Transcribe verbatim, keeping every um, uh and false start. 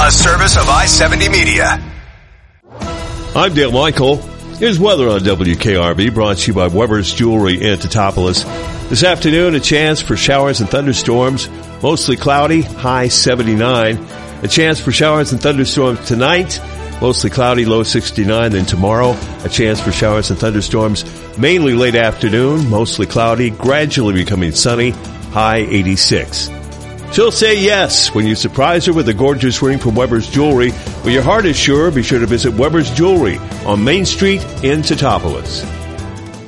A service of I seventy Media. I'm Dale Michael. Here's weather on W K R B, brought to you by Weber's Jewelry in Teutopolis. This afternoon, a chance for showers and thunderstorms. Mostly cloudy, high seventy-nine. A chance for showers and thunderstorms tonight. Mostly cloudy, low sixty-nine. Then tomorrow, a chance for showers and thunderstorms, mainly late afternoon. Mostly cloudy, gradually becoming sunny, high eighty-six. She'll say yes when you surprise her with a gorgeous ring from Weber's Jewelry. When your heart is sure, be sure to visit Weber's Jewelry on Main Street in Teutopolis.